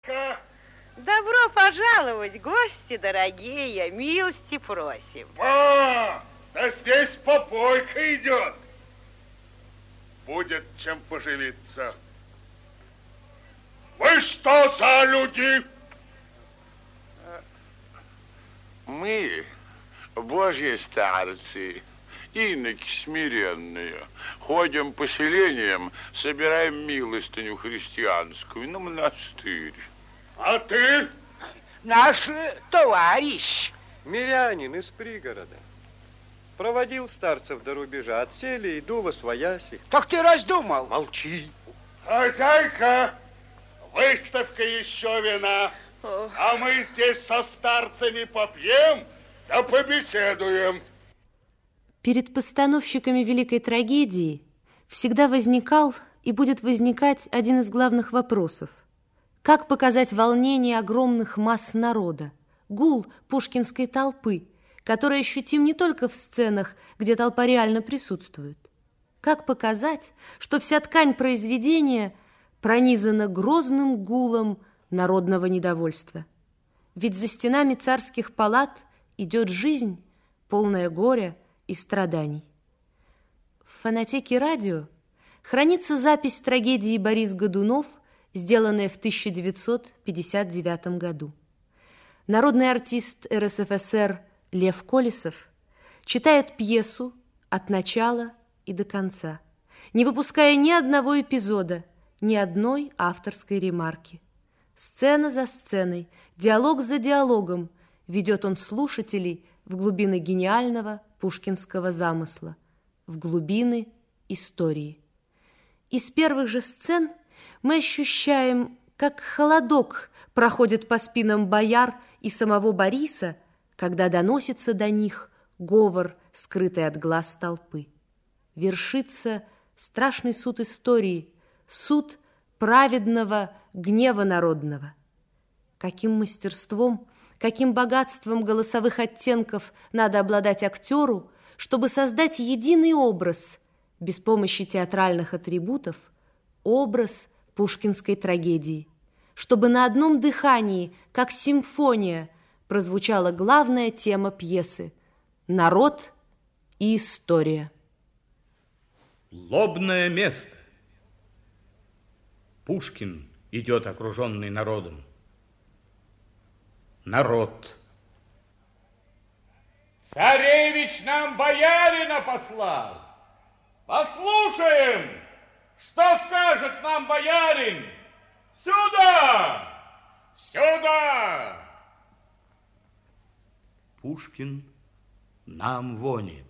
Добро пожаловать, гости дорогие, милости просим. Да здесь попойка идет. Будет чем поживиться. Вы что за люди? Мы, божьи старцы, иноки смиренные, ходим по селениям, собираем милостыню христианскую на монастырь. А ты? Наш товарищ. Мирянин из пригорода. Проводил старцев до рубежа, отсели, иду восвояси. Так ты раздумал? Молчи. Хозяйка, выставка еще вина. А мы здесь со старцами попьем, да побеседуем. Перед постановщиками великой трагедии всегда возникал и будет возникать один из главных вопросов. Как показать волнение огромных масс народа, гул пушкинской толпы, который ощутим не только в сценах, где толпа реально присутствует? Как показать, что вся ткань произведения пронизана грозным гулом народного недовольства? Ведь за стенами царских палат идет жизнь, полная горя и страданий. В фонотеке радио хранится запись трагедии «Борис Годунов», сделанная в 1959 году. Народный артист РСФСР Лев Колесов читает пьесу от начала и до конца, не выпуская ни одного эпизода, ни одной авторской ремарки. Сцена за сценой, диалог за диалогом ведет он слушателей в глубины гениального пушкинского замысла, в глубины истории. Из первых же сцен мы ощущаем, как холодок проходит по спинам бояр и самого Бориса, когда доносится до них говор, скрытый от глаз толпы. Вершится страшный суд истории, суд праведного гнева народного. Каким мастерством, каким богатством голосовых оттенков надо обладать актеру, чтобы создать единый образ, без помощи театральных атрибутов, образ пушкинской трагедии, чтобы на одном дыхании, как симфония, прозвучала главная тема пьесы – народ и история. Лобное место. Пушкин идет, окруженный народом. Народ. Царевич нам боярина послал. Послушаем, что скажет нам боярин. Сюда! Сюда! Пушкин нам вонит.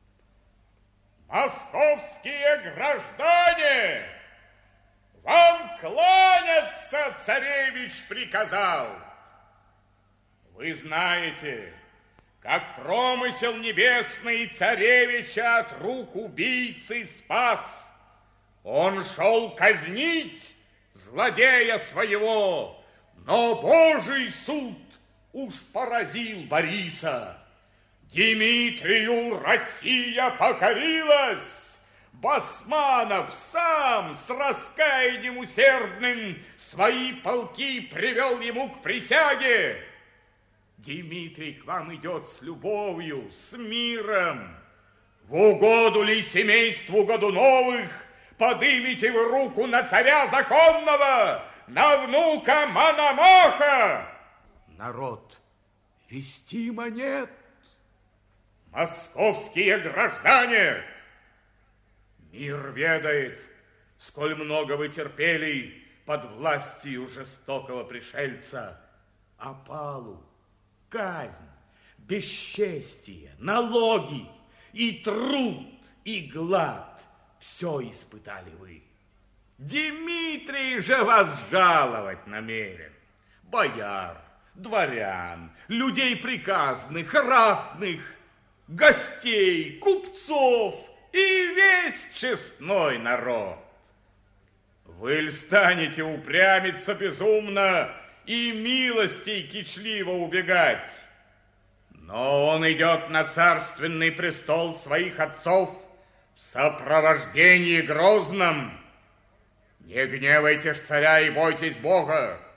Московские граждане, вам кланяться царевич приказал. Вы знаете, как промысел небесный царевича от рук убийцы спас. Он шел казнить злодея своего, но Божий суд уж поразил Бориса. Дмитрию Россия покорилась. Басманов сам с раскаянием усердным свои полки привел ему к присяге. Дмитрий к вам идет с любовью, с миром. В угоду ли семейству Годуновых подымите вы руку на царя законного, на внука Мономаха? Народ, вестимо нет. Московские граждане, мир ведает, сколь много вы терпели под властью жестокого пришельца. Опалу, казнь, бесчестие, налоги и труд, и глад — все испытали вы. Дмитрий же вас жаловать намерен. Бояр, дворян, людей приказных, ратных, гостей, купцов и весь честной народ. Вы ль станете упрямиться безумно и милостей кичливо убегать? Но он идет на царственный престол своих отцов в сопровождении грозном. Не гневайте ж царя и бойтесь Бога.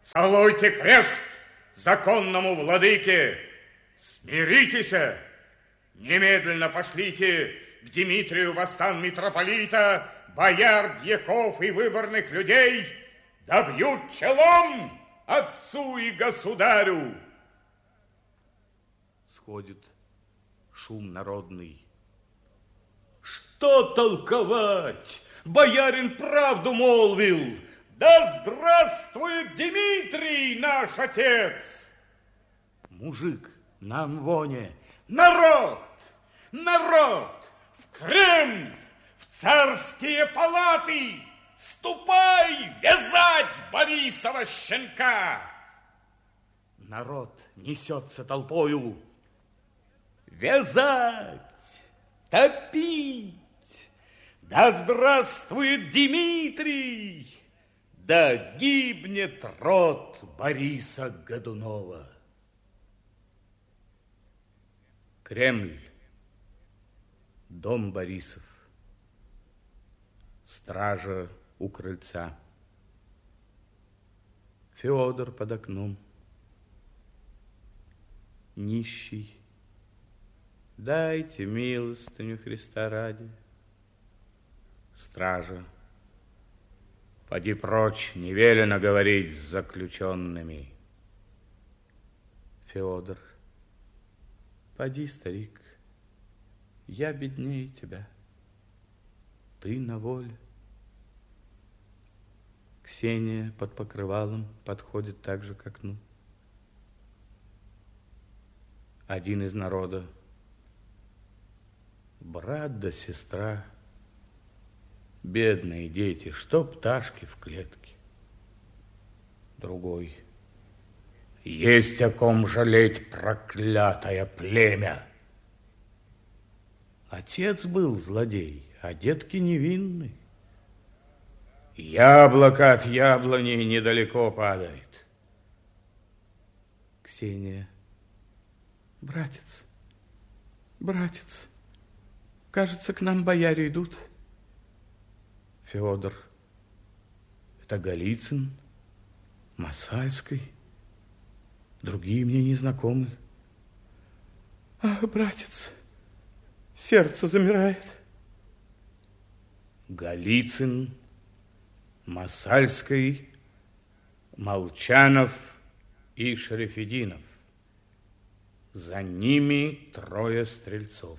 Целуйте крест законному владыке. Смиритесь. Немедленно пошлите к Дмитрию в стан митрополита бояр, дьяков и выборных людей, да бьют челом отцу и государю. Сходит шум народный. Что толковать? Боярин правду молвил. Да здравствует Дмитрий, наш отец! Мужик, нам воне. Народ! Народ! В Кремль! В царские палаты! Ступай вязать Борисова щенка! Народ несется толпою. Вязать! Топить! Да здравствует Дмитрий! Да гибнет род Бориса Годунова! Кремль, дом Борисов, стража у крыльца, Федор под окном, нищий, дайте милостыню Христа ради. Стража, поди прочь, не велено говорить с заключенными. Федор, поди, старик, я беднее тебя, ты на воле. Ксения под покрывалом подходит так же к окну. Один из народа, брат да сестра, бедные дети, что пташки в клетке. Другой, есть о ком жалеть, проклятое племя. Отец был злодей, а детки невинны. Яблоко от яблони недалеко падает. Ксения, братец, братец, кажется, к нам бояре идут. Федор, это Голицын, Масальский, другие мне не знакомы. Ах, братец, сердце замирает. Голицын, Масальский, Молчанов и Шерефединов. За ними трое стрельцов.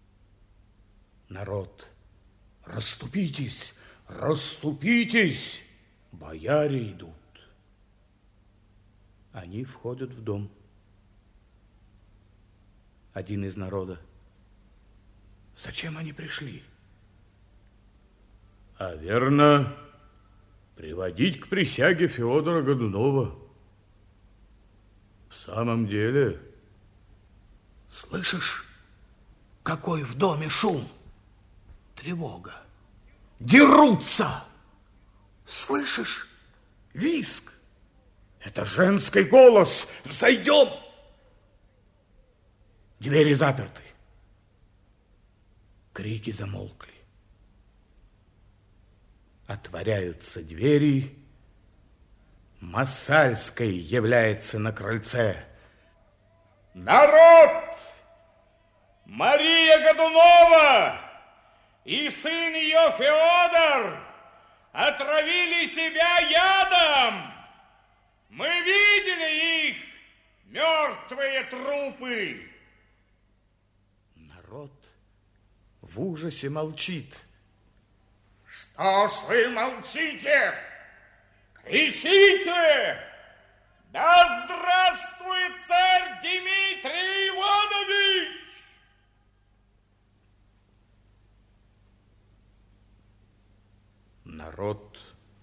Народ, расступитесь, расступитесь, бояре идут. Они входят в дом. Один из народа. Зачем они пришли? А верно, приводить к присяге Федора Годунова. В самом деле, слышишь, какой в доме шум? Тревога. Дерутся. Слышишь? Визг. Это женский голос. Зайдем. Двери заперты. Крики замолкли. Отворяются двери. Масальский является на крыльце. Народ! Мария Годунова и сын ее Федор отравили себя ядом. Мы видели их, мертвые трупы. Народ в ужасе молчит. Что ж вы молчите? Кричите! Да здравствует царь Дмитрий Иванович! Народ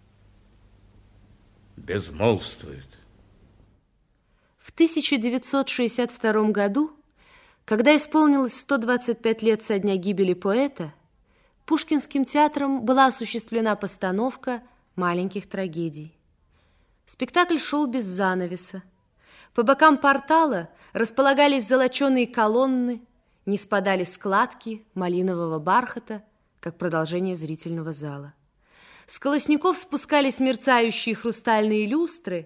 безмолвствует. В 1962 году, когда исполнилось 125 лет со дня гибели поэта, Пушкинским театром была осуществлена постановка «Маленьких трагедий». Спектакль шел без занавеса. По бокам портала располагались золоченые колонны, не спадали складки малинового бархата, как продолжение зрительного зала. С колосников спускались мерцающие хрустальные люстры,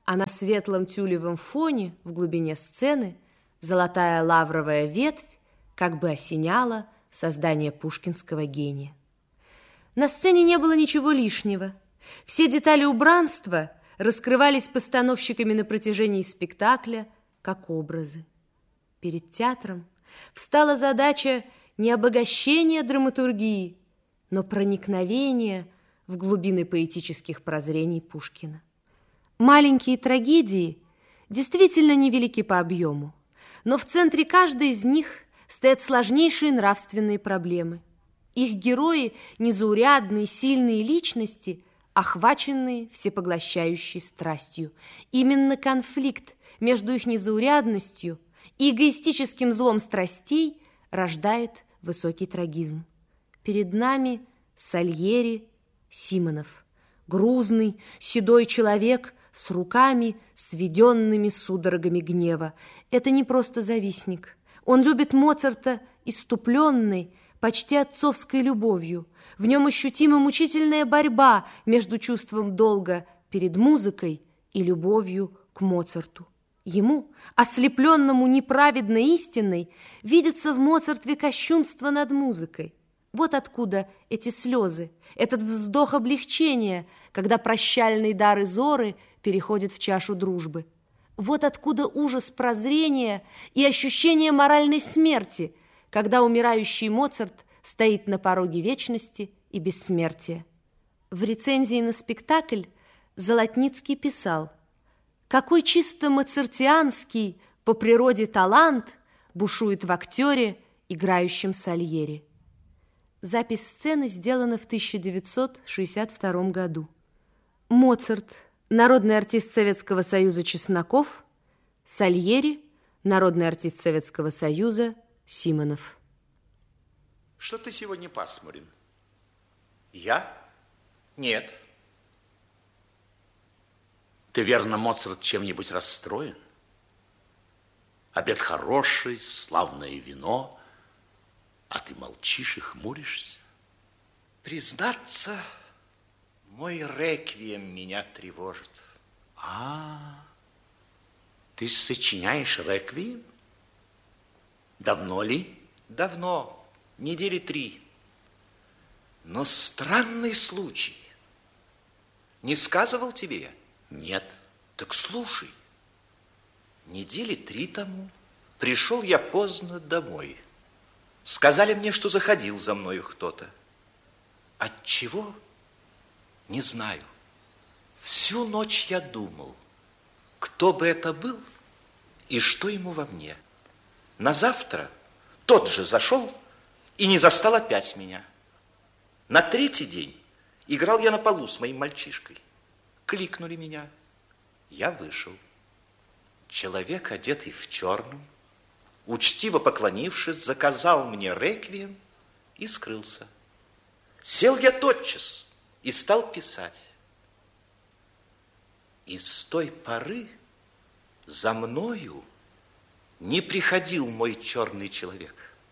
а на светлом тюлевом фоне в глубине сцены золотая лавровая ветвь как бы осеняла создание пушкинского гения. На сцене не было ничего лишнего. Все детали убранства раскрывались постановщиками на протяжении спектакля как образы. Перед театром встала задача не обогащения драматургии, но проникновения в глубины поэтических прозрений Пушкина. Маленькие трагедии действительно невелики по объему, но в центре каждой из них стоят сложнейшие нравственные проблемы. Их герои – незаурядные, сильные личности, охваченные всепоглощающей страстью. Именно конфликт между их незаурядностью и эгоистическим злом страстей рождает высокий трагизм. Перед нами Сальери, Симонов, грузный, седой человек с руками, сведенными судорогами гнева. Это не просто завистник. Он любит Моцарта исступленной, почти отцовской любовью. В нем ощутима мучительная борьба между чувством долга перед музыкой и любовью к Моцарту. Ему, ослепленному неправедной истиной, видится в Моцарте кощунство над музыкой. Вот откуда эти слезы, этот вздох облегчения, когда прощальный дар Изоры переходит в чашу дружбы. Вот откуда ужас прозрения и ощущение моральной смерти, когда умирающий Моцарт стоит на пороге вечности и бессмертия. В рецензии на спектакль Золотницкий писал: «Какой чисто моцартианский по природе талант бушует в актере, играющем Сальери». Запись сцены сделана в 1962 году. Моцарт, народный артист Советского Союза Чесноков, Сальери, народный артист Советского Союза Симонов. Что ты сегодня пасмурен? Я? Нет. Ты, верно, Моцарт, чем-нибудь расстроен? Обед хороший, славное вино, а ты молчишь и хмуришься. Признаться, мой реквием меня тревожит. Ты сочиняешь реквием? Давно ли? Давно, недели 3. Но странный случай. Не сказывал тебе я? Нет. Так слушай. Недели 3 тому пришел я поздно домой. Сказали мне, что заходил за мною кто-то. Отчего? Не знаю. Всю ночь я думал, кто бы это был и что ему во мне. На завтра тот же зашел и не застал опять меня. На 3-й день играл я на полу с моим мальчишкой. Кликнули меня. Я вышел. Человек, одетый в черном, учтиво поклонившись, заказал мне реквием и скрылся. Сел я тотчас и стал писать. И с той поры за мною не приходил мой черный человек.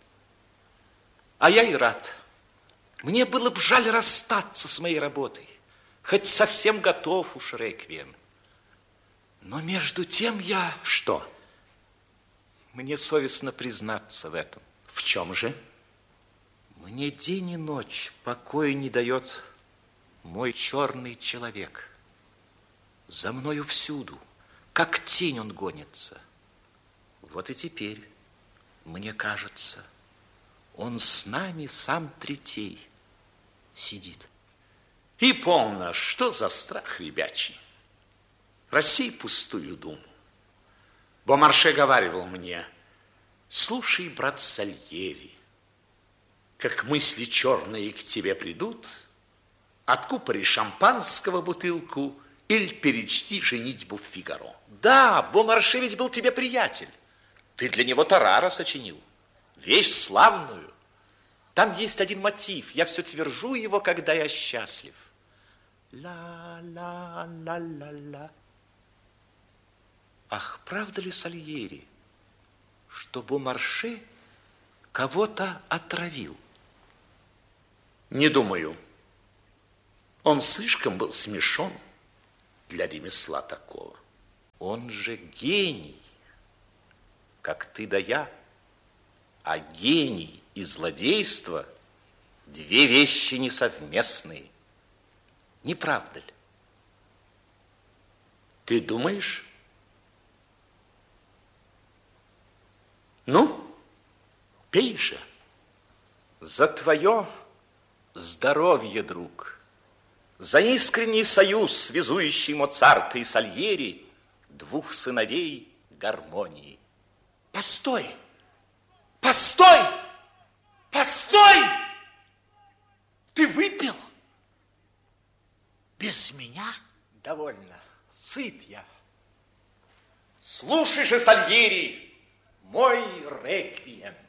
А я и рад. Мне было бы жаль расстаться с моей работой, хоть совсем готов уж реквием. Но между тем я... Что? Мне совестно признаться в этом. В чем же? Мне день и ночь покоя не дает мой черный человек. За мною всюду, как тень он гонится. Вот и теперь, мне кажется, он с нами сам третей сидит. И полно, что за страх ребячий. Рассей пустую думу. Бомарше говаривал мне: слушай, брат Сальери, как мысли черные к тебе придут, откупори шампанского бутылку или перечти «Женитьбу в Фигаро». Да, Бомарше ведь был тебе приятель. Ты для него тарара сочинил, вещь славную. Там есть один мотив, я все твержу его, когда я счастлив. Ла-ла-ла-ла-ла. Ах, правда ли, Сальери, что Бомарше кого-то отравил? Не думаю. Он слишком был смешон для ремесла такого. Он же гений, как ты да я. А гений и злодейство – две вещи несовместные. Не правда ли? Ты думаешь? Ну, пей же. За твое здоровье, друг, за искренний союз, связующий Моцарта и Сальери, двух сыновей гармонии. Постой! Постой! Постой! Ты выпил? Без меня? Довольно. Сыт я. Слушай же, Сальери, мой реквием.